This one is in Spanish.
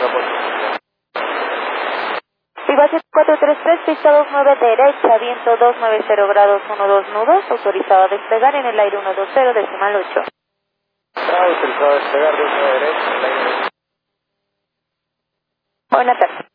Vivación 433, pista 29 derecha, viento 290 grados 12 nudos, autorizado a despegar en el aire 120, decimal 8. Autorizado a despegar 29 derecha, en el aire. Buenas tardes.